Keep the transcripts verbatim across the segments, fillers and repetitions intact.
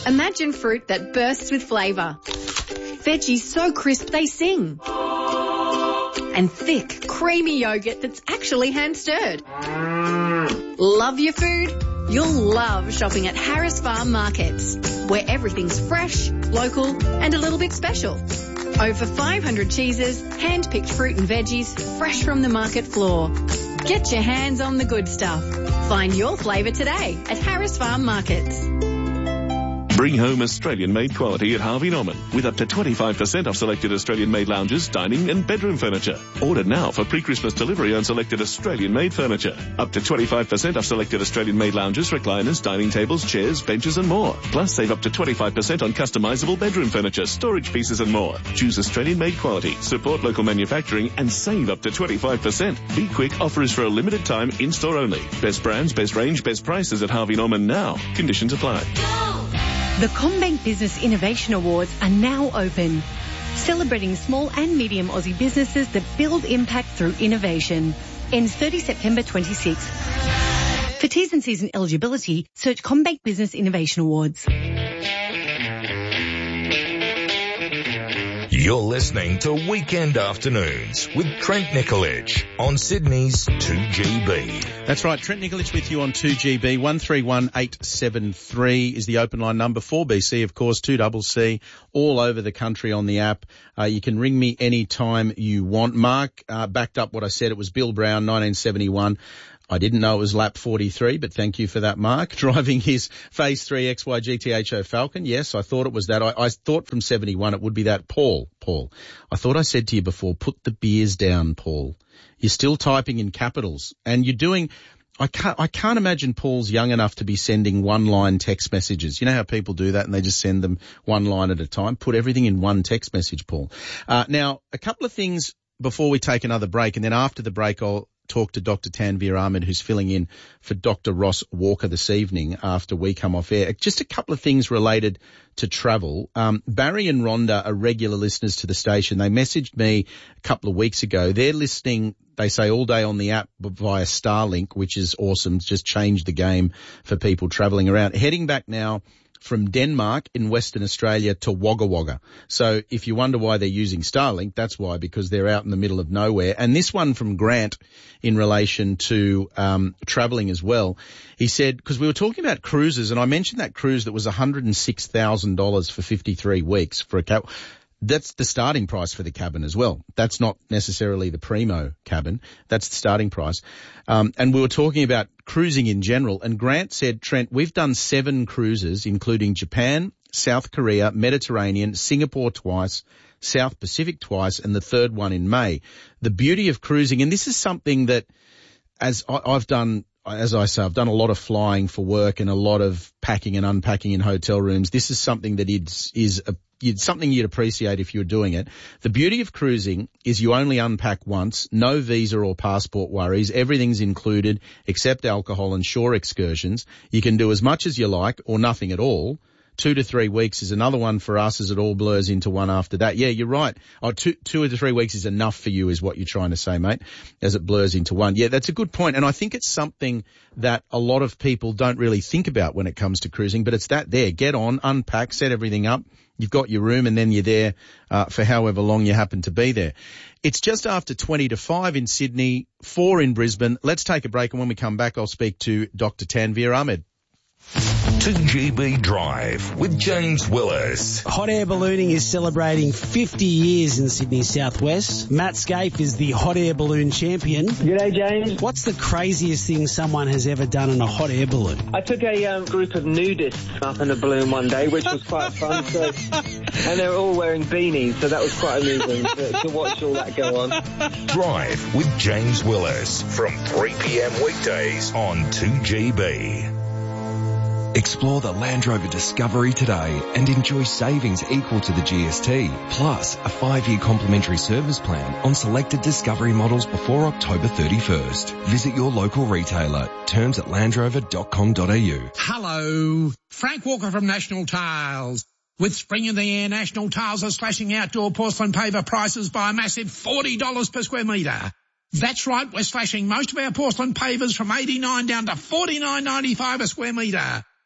Imagine fruit that bursts with flavour. Veggies so crisp they sing. And thick, creamy yogurt that's actually hand-stirred. Love your food? You'll love shopping at Harris Farm Markets, where everything's fresh, local and a little bit special. Over five hundred cheeses, hand-picked fruit and veggies, fresh from the market floor. Get your hands on the good stuff. Find your flavour today at Harris Farm Markets. Bring home Australian-made quality at Harvey Norman with up to twenty-five percent off selected Australian-made lounges, dining and bedroom furniture. Order now for pre-Christmas delivery on selected Australian-made furniture. Up to twenty-five percent off selected Australian-made lounges, recliners, dining tables, chairs, benches and more. Plus save up to twenty-five percent on customizable bedroom furniture, storage pieces and more. Choose Australian-made quality, support local manufacturing and save up to twenty-five percent. Be quick, offer is for a limited time, in-store only. Best brands, best range, best prices at Harvey Norman now. Conditions apply. The CommBank Business Innovation Awards are now open, celebrating small and medium Aussie businesses that build impact through innovation. Ends thirtieth September twenty-sixth. For T's and C's and eligibility, search CommBank Business Innovation Awards. You're listening to Weekend Afternoons with Trent Nikolic on Sydney's two G B. That's right, Trent Nikolic with you on two G B. one three one eight seven three is the open line number. four B C, of course, two C C, all over the country on the app. Uh, you can ring me anytime you want. Mark uh, backed up what I said. It was Bill Brown, nineteen seventy-one. I didn't know it was lap forty-three, but thank you for that, Mark. Driving his Phase three X Y G T H O Falcon. Yes, I thought it was that. I, I thought from seventy-one it would be that. Paul, Paul, I thought I said to you before, put the beers down, Paul. You're still typing in capitals and you're doing, I can't, I can't imagine Paul's young enough to be sending one-line text messages. You know how people do that and they just send them one line at a time? Put everything in one text message, Paul. Uh, now, a couple of things before we take another break, and then after the break I'll talk to Doctor Tanvir Ahmed, who's filling in for Doctor Ross Walker this evening after we come off air. Just a couple of things related to travel. Um, Barry and Rhonda are regular listeners to the station. They messaged me a couple of weeks ago. They're listening, they say, all day on the app via Starlink, which is awesome. It's just changed the game for people travelling around. Heading back now from Denmark in Western Australia to Wagga Wagga. So if you wonder why they're using Starlink, that's why, because they're out in the middle of nowhere. And this one from Grant in relation to um travelling as well. He said, because we were talking about cruises, and I mentioned that cruise that was one hundred six thousand dollars for fifty-three weeks for a cabin. That's the starting price for the cabin as well. That's not necessarily the primo cabin. That's the starting price. Um, and we were talking about cruising in general. And Grant said, Trent, we've done seven cruises, including Japan, South Korea, Mediterranean, Singapore twice, South Pacific twice, and the third one in May. The beauty of cruising, and this is something that, as I, I've done, as I say, I've done a lot of flying for work and a lot of packing and unpacking in hotel rooms. This is something that is, is a You'd, something you'd appreciate if you were doing it. The beauty of cruising is you only unpack once, no visa or passport worries, everything's included except alcohol and shore excursions. You can do as much as you like or nothing at all. Two to three weeks is another one for us as it all blurs into one after that. Yeah, you're right. Oh, two, two to three weeks is enough for you is what you're trying to say, mate, as it blurs into one. Yeah, that's a good point. And I think it's something that a lot of people don't really think about when it comes to cruising, but it's that there. Get on, unpack, set everything up. You've got your room and then you're there uh, for however long you happen to be there. It's just after twenty to five in Sydney, four in Brisbane. Let's take a break, and when we come back, I'll speak to Doctor Tanvir Ahmed. two G B Drive with James Willis. Hot air ballooning is celebrating fifty years in Sydney Southwest. Matt Scape is the hot air balloon champion. G'day, James. What's the craziest thing someone has ever done in a hot air balloon? I took a um, group of nudists up in a balloon one day, which was quite fun. So, and they were all wearing beanies, so that was quite amusing to, to watch all that go on. Drive with James Willis from three p.m. weekdays on two G B. Explore the Land Rover Discovery today and enjoy savings equal to the G S T, plus a five-year complimentary service plan on selected Discovery models before October thirty-first. Visit your local retailer. Terms at land rover dot com dot a u. Hello, Frank Walker from National Tiles. With spring in the air, National Tiles are slashing outdoor porcelain paver prices by a massive forty dollars per square metre. That's right, we're slashing most of our porcelain pavers from eighty-nine dollars down to forty-nine ninety-five a square metre.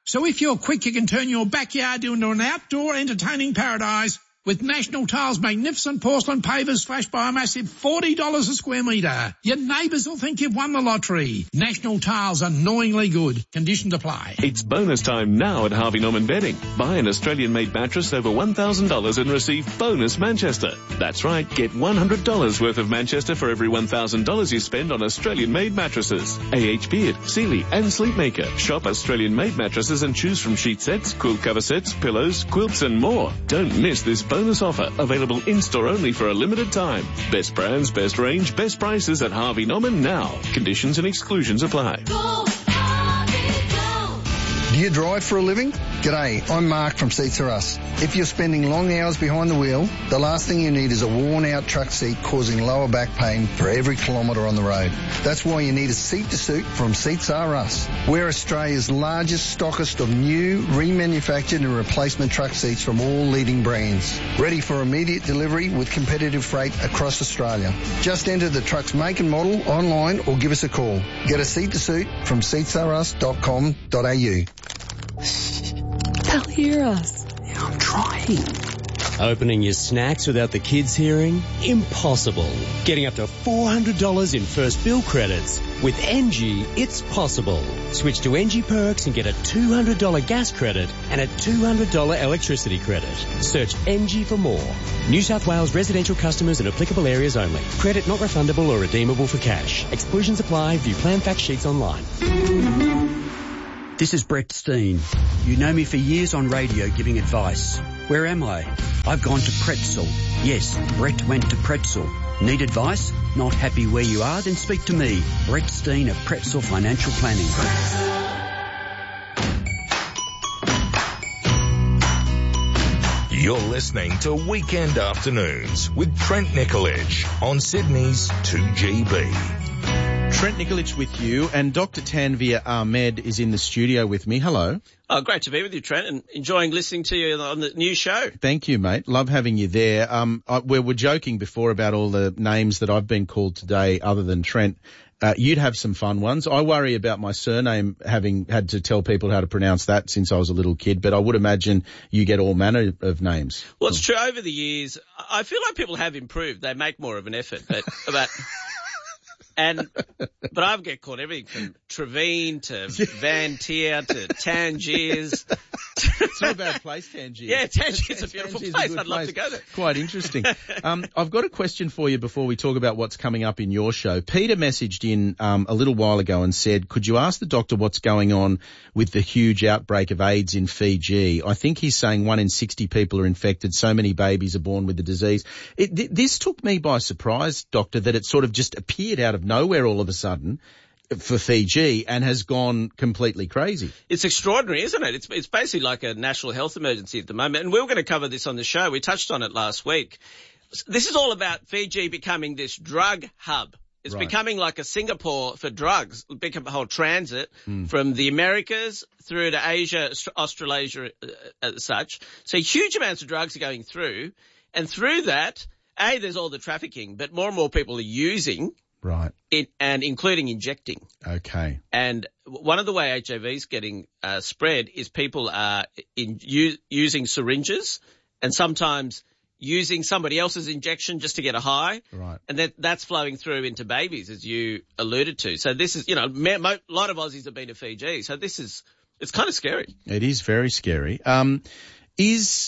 So if you're quick, you can turn your backyard into an outdoor entertaining paradise with National Tiles' magnificent porcelain pavers slashed by a massive forty dollars a square metre. Your neighbours will think you've won the lottery. National Tiles, annoyingly good. Conditions apply. It's bonus time now at Harvey Norman Bedding. Buy an Australian-made mattress over one thousand dollars and receive bonus Manchester. That's right, get one hundred dollars worth of Manchester for every one thousand dollars you spend on Australian-made mattresses. A H Beard, Sealy and Sleepmaker. Shop Australian-made mattresses and choose from sheet sets, quilt cover sets, pillows, quilts and more. Don't miss this bonus offer, available in-store only for a limited time. Best brands, best range, best prices at Harvey Norman now. Conditions and exclusions apply. Go, Harvey, go. Do you drive for a living? G'day, I'm Mark from Seats Are Us. If you're spending long hours behind the wheel, the last thing you need is a worn-out truck seat causing lower back pain for every kilometre on the road. That's why you need a seat to suit from Seats Are Us. We're Australia's largest stockist of new, remanufactured and replacement truck seats from all leading brands. Ready for immediate delivery with competitive freight across Australia. Just enter the truck's make and model online or give us a call. Get a seat to suit from seats are us dot com dot a u. They'll hear us. Yeah, I'm trying. Opening your snacks without the kids hearing? Impossible. Getting up to four hundred dollars in first bill credits. With N G, it's possible. Switch to N G Perks and get a two hundred dollars gas credit and a two hundred dollars electricity credit. Search N G for more. New South Wales residential customers in applicable areas only. Credit not refundable or redeemable for cash. Exclusions apply. View plan fact sheets online. This is Brett Steen. You know me for years on radio giving advice. Where am I? I've gone to Pretzel. Yes, Brett went to Pretzel. Need advice? Not happy where you are? Then speak to me, Brett Steen of Pretzel Financial Planning. You're listening to Weekend Afternoons with Trent Nicolich on Sydney's two G B. Trent Nicolich with you, and Doctor Tanvir Ahmed is in the studio with me. Hello. Oh, great to be with you, Trent, and enjoying listening to you on the new show. Thank you, mate. Love having you there. Um, I, we were joking before about all the names that I've been called today other than Trent. Uh, you'd have some fun ones. I worry about my surname, having had to tell people how to pronounce that since I was a little kid, but I would imagine you get all manner of names. Well, it's true. Over the years, I feel like people have improved. They make more of an effort, but about... And, but I get called everything from Trevine to Van Tier to Tangiers. It's not a bad place, Tangiers. Yeah, Tangiers is a beautiful Tangiers place. a I'd place. love to go there. Quite interesting. um, I've got a question for you before we talk about what's coming up in your show. Peter messaged in um, a little while ago and said, could you ask the doctor what's going on with the huge outbreak of AIDS in Fiji? I think he's saying one in sixty people are infected. So many babies are born with the disease. It, th- this took me by surprise, doctor, that it sort of just appeared out of nowhere all of a sudden for Fiji and has gone completely crazy. It's extraordinary, isn't it? It's, it's basically like a national health emergency at the moment. And we were going to cover this on the show. We touched on it last week. This is all about Fiji becoming this drug hub. It's right. becoming like a Singapore for drugs, become a whole transit mm. from the Americas through to Asia, Australasia uh, as such. So huge amounts of drugs are going through. And through that, A, there's all the trafficking, but more and more people are using Right. It, and including injecting. Okay. And one of the way H I V is getting uh, spread is people are in, u- using syringes and sometimes using somebody else's injection just to get a high. Right. And that that's flowing through into babies, as you alluded to. So this is, you know, a mo- lot of Aussies have been to Fiji. So this is, it's kind of scary. It is very scary. Um, is,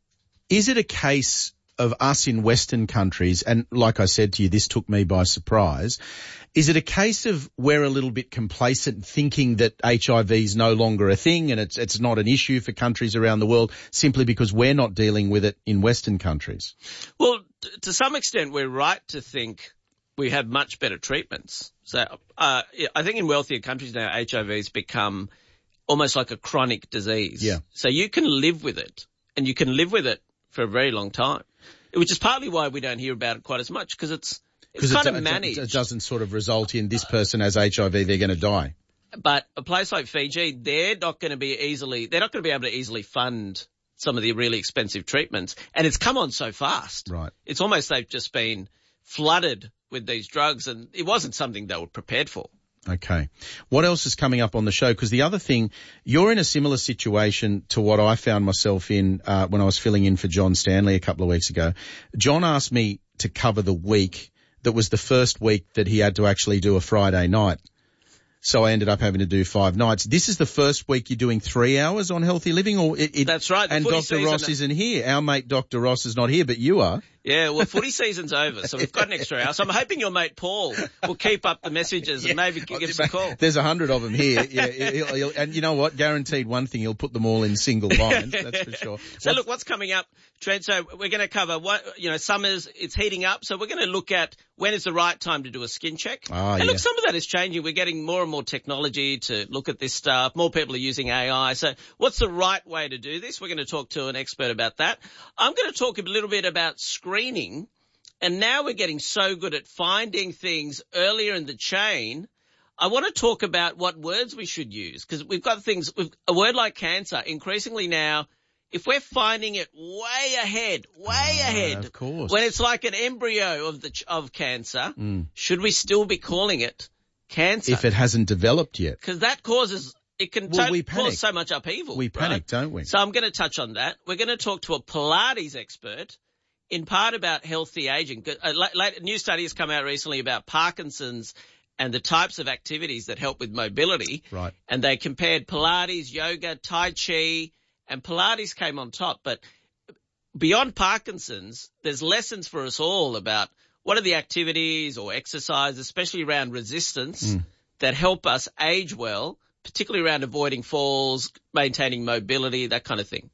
is it a case of us in Western countries, and like I said to you, this took me by surprise, is it a case of we're a little bit complacent thinking that H I V is no longer a thing and it's it's not an issue for countries around the world simply because we're not dealing with it in Western countries? Well, t- to some extent, we're right to think we have much better treatments. So uh, I think in wealthier countries now, H I V has become almost like a chronic disease. Yeah. So you can live with it, and you can live with it for a very long time, which is partly why we don't hear about it quite as much, because it's it's kind it, of managed. It doesn't sort of result in this person has H I V, they're going to die. But a place like Fiji, they're not going to be easily, they're not going to be able to easily fund some of the really expensive treatments. And it's come on so fast. Right. It's almost they've just been flooded with these drugs, and it wasn't something they were prepared for. Okay. What else is coming up on the show? Because the other thing, you're in a similar situation to what I found myself in uh, when I was filling in for John Stanley a couple of weeks ago. John asked me to cover the week that was the first week that he had to actually do a Friday night. So I ended up having to do five nights. This is the first week you're doing three hours on Healthy Living, or it, it, that's right. And Doctor Ross isn't here. Our mate Doctor Ross is not here, but you are. Yeah, well, footy season's over, so we've got an extra hour. So I'm hoping your mate Paul will keep up the messages and yeah. maybe give us a call. There's a hundred of them here. Yeah, he'll, he'll, and you know what? Guaranteed one thing, he'll put them all in single lines. That's for sure. So what's, look, what's coming up, Trent? So we're going to cover what, you know, summer's, it's heating up. So we're going to look at when is the right time to do a skin check. Ah, and yeah. look, some of that is changing. We're getting more and more technology to look at this stuff. More people are using A I. So what's the right way to do this? We're going to talk to an expert about that. I'm going to talk a little bit about screening. And now we're getting so good at finding things earlier in the chain. I want to talk about what words we should use, because we've got things, we've, a word like cancer, increasingly now, if we're finding it way ahead, way uh, ahead, of course, when it's like an embryo of the of cancer, mm. should we still be calling it cancer? If it hasn't developed yet. Because that causes, it can well, to- we cause so much upheaval. We panic, right? don't we? So I'm going to touch on that. We're going to talk to a Pilates expert, in part about healthy aging. A late, new study has come out recently about Parkinson's and the types of activities that help with mobility. Right. And they compared Pilates, yoga, Tai Chi, and Pilates came on top. But beyond Parkinson's, there's lessons for us all about what are the activities or exercises, especially around resistance, mm. that help us age well, particularly around avoiding falls, maintaining mobility, that kind of thing.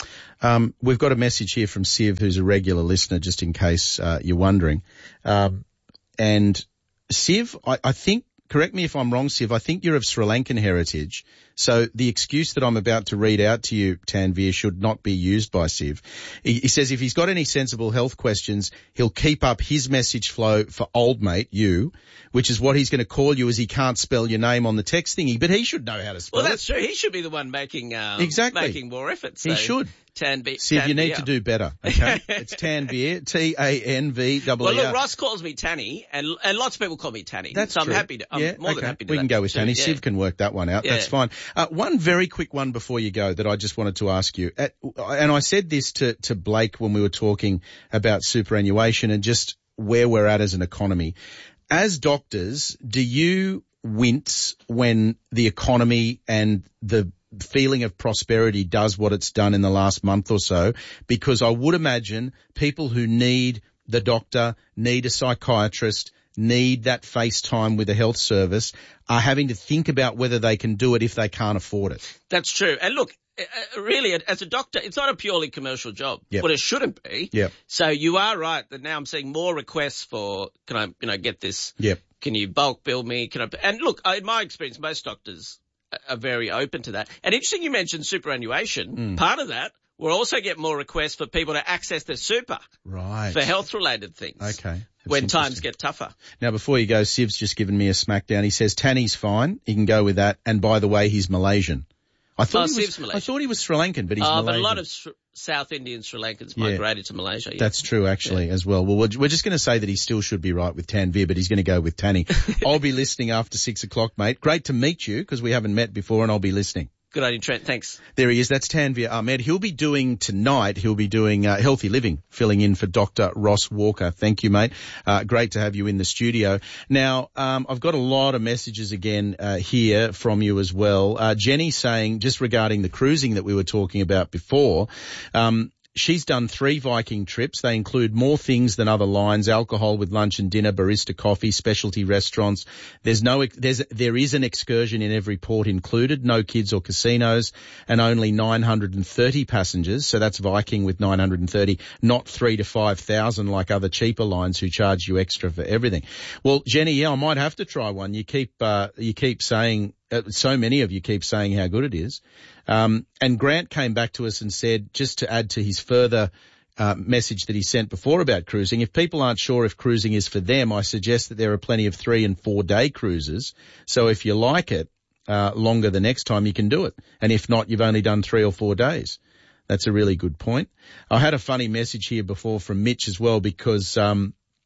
Um, we've got a message here from Siv, who's a regular listener, just in case uh, you're wondering. Um, and Siv, I, I think, correct me if I'm wrong, Siv, I think you're of Sri Lankan heritage. So the excuse that I'm about to read out to you, Tanvir, should not be used by Siv. He, he says if he's got any sensible health questions, he'll keep up his message flow for old mate, you, which is what he's going to call you, as he can't spell your name on the text thingy. But he should know how to spell it. Well, that's true. He should be the one making um, exactly. making more efforts. So he should. Tanvir. Siv, you need to do better, okay? It's Tanvir, T A N V E R. Well, look, Ross calls me Tanny, and and lots of people call me Tanny. That's so true. I'm happy to, I'm yeah, more okay. than happy to We do can that go with too. Tanny. Yeah. Siv can work that one out. Yeah. That's fine. Uh, one very quick one before you go that I just wanted to ask you. At, and I said this to, to Blake when we were talking about superannuation and just where we're at as an economy. As doctors, do you wince when the economy and the feeling of prosperity does what it's done in the last month or so? Because I would imagine people who need the doctor, need a psychiatrist, need that face time with a health service are having to think about whether they can do it if they can't afford it. That's true. And look, really, as a doctor, it's not a purely commercial job. Yep. Well, it shouldn't be. Yep. So you are right that now I'm seeing more requests for, can I, you know, get this? Yep. Can you bulk bill me? Can I? And look, in my experience, most doctors are very open to that. And interesting you mentioned superannuation. Mm. Part of that, we'll also get more requests for people to access their super. Right. For health-related things. Okay. When times get tougher. Now, before you go, Siv's just given me a smackdown. He says Tanny's fine. He can go with that. And by the way, he's Malaysian. I thought, oh, he, was, Siv's Malaysian. I thought he was Sri Lankan, but he's uh, Malaysian. But a lot of Sh- South Indian Sri Lankans migrated yeah. to Malaysia. Yeah. That's true, actually, yeah. as well. Well, we're, we're just going to say that he still should be right with Tanvir, but he's going to go with Tanny. I'll be listening after six o'clock, mate. Great to meet you, because we haven't met before, and I'll be listening. Good idea, Trent. Thanks. There he is. That's Tanvir Ahmed. He'll be doing tonight, he'll be doing uh, Healthy Living, filling in for Doctor Ross Walker. Thank you, mate. Uh, great to have you in the studio. Now, um, I've got a lot of messages again uh, here from you as well. Uh, Jenny saying, just regarding the cruising that we were talking about before, um, she's done three Viking trips. They include more things than other lines: alcohol with lunch and dinner, barista coffee, specialty restaurants. There's no, there's, there is an excursion in every port included, no kids or casinos, and only nine hundred thirty passengers. So that's Viking with nine hundred thirty, not three to five thousand like other cheaper lines who charge you extra for everything. Well, Jenny, yeah, I might have to try one. You keep, uh, you keep saying, uh, so many of you keep saying how good it is. Um, and Grant came back to us and said, just to add to his further uh, message that he sent before about cruising, if people aren't sure if cruising is for them, I suggest that there are plenty of three and four day cruises. So if you like it uh, longer the next time, you can do it. And if not, you've only done three or four days. That's a really good point. I had a funny message here before from Mitch as well, because um,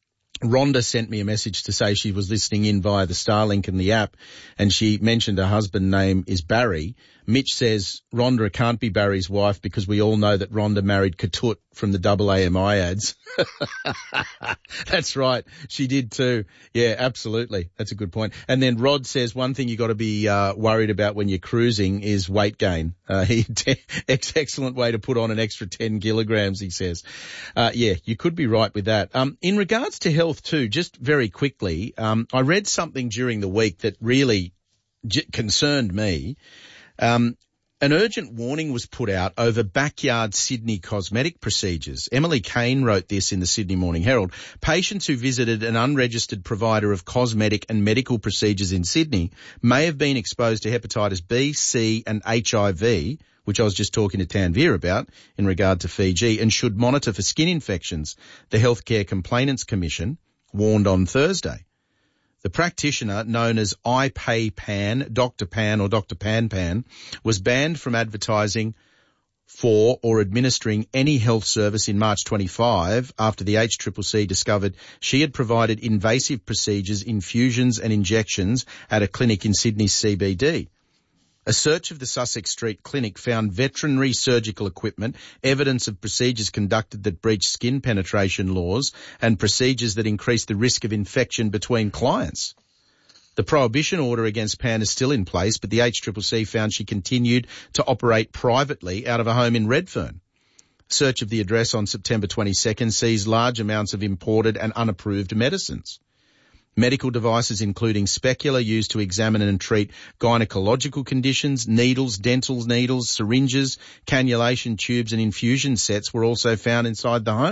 Rhonda sent me a message to say she was listening in via the Starlink and the app, and she mentioned her husband's name is Barry. Mitch says Rhonda can't be Barry's wife because we all know that Rhonda married Katut from the double A M I ads. That's right. She did too. Yeah, absolutely. That's a good point. And then Rod says one thing you got to be uh, worried about when you're cruising is weight gain. Uh, he excellent way to put on an extra ten kilograms, he says. Uh, yeah, you could be right with that. Um, in regards to health too, just very quickly, um, I read something during the week that really j- concerned me. Um, an urgent warning was put out over backyard Sydney cosmetic procedures. Emily Kane wrote this in the Sydney Morning Herald. Patients who visited an unregistered provider of cosmetic and medical procedures in Sydney may have been exposed to hepatitis B, C and H I V, which I was just talking to Tanvir about in regard to Fiji, and should monitor for skin infections, the Healthcare Complainants Commission warned on Thursday. The practitioner, known as I Pay Pan, Doctor Pan or Doctor Pan Pan, was banned from advertising for or administering any health service in March twenty-five after the H C C C discovered she had provided invasive procedures, infusions and injections at a clinic in Sydney's C B D. A search of the Sussex Street clinic found veterinary surgical equipment, evidence of procedures conducted that breached skin penetration laws, and procedures that increased the risk of infection between clients. The prohibition order against Pan is still in place, but the H C C C found she continued to operate privately out of a home in Redfern. Search of the address on September twenty-second sees large amounts of imported and unapproved medicines. Medical devices including specula used to examine and treat gynecological conditions, needles, dental needles, syringes, cannulation tubes and infusion sets were also found inside the home.